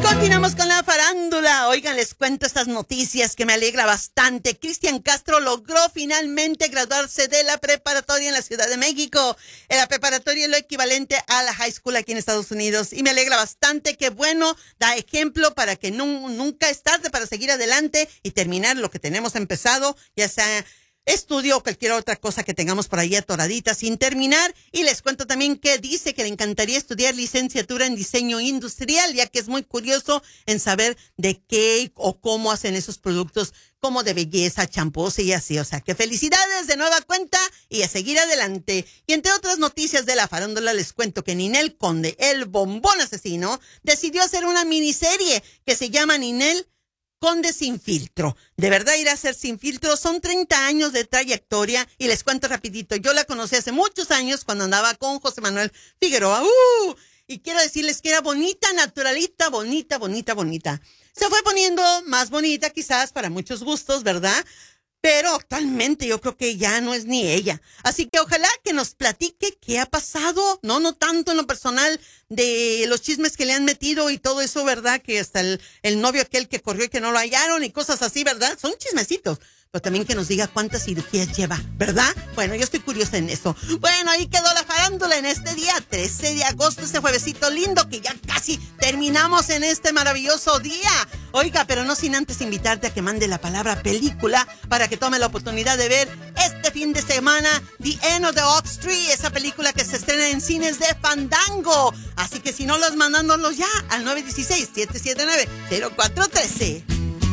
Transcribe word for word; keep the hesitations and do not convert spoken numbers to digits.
Continuamos con la farándula. Oigan, les cuento estas noticias que me alegra bastante. Cristian Castro logró finalmente graduarse de la preparatoria en la Ciudad de México. En la preparatoria es lo equivalente a la high school aquí en Estados Unidos. Y me alegra bastante. Que bueno, da ejemplo para que no, nunca es tarde para seguir adelante y terminar lo que tenemos empezado, ya sea estudio o cualquier otra cosa que tengamos por ahí atoradita sin terminar. Y les cuento también que dice que le encantaría estudiar licenciatura en diseño industrial, ya que es muy curioso en saber de qué o cómo hacen esos productos como de belleza, champús y así. O sea, que felicidades de nueva cuenta y a seguir adelante. Y entre otras noticias de la farándula les cuento que Ninel Conde, el bombón asesino, decidió hacer una miniserie que se llama Ninel Conde Sin Filtro. De verdad irá a ser Sin Filtro. Son treinta años de trayectoria y les cuento rapidito. Yo la conocí hace muchos años cuando andaba con José Manuel Figueroa. ¡Uh! Y quiero decirles que era bonita, naturalita, bonita, bonita, bonita. Se fue poniendo más bonita quizás para muchos gustos, ¿verdad? Pero actualmente yo creo que ya no es ni ella. Así que ojalá que nos platique qué ha pasado. No, no tanto en lo personal de los chismes que le han metido y todo eso, ¿verdad? Que hasta el, el novio aquel que corrió y que no lo hallaron y cosas así, ¿verdad? Son chismecitos. Pero también que nos diga cuántas cirugías lleva, ¿verdad? Bueno, yo estoy curiosa en eso. Bueno, ahí quedó la farándula en este día, trece de agosto, este juevesito lindo que ya casi terminamos en este maravilloso día. Oiga, pero no sin antes invitarte a que mande la palabra película para que tome la oportunidad de ver este fin de semana The End of the Ox Tree, esa película que se estrena en cines de Fandango. Así que si no los mandándolos ya al nueve uno seis, siete siete nueve, cero cuatro uno tres.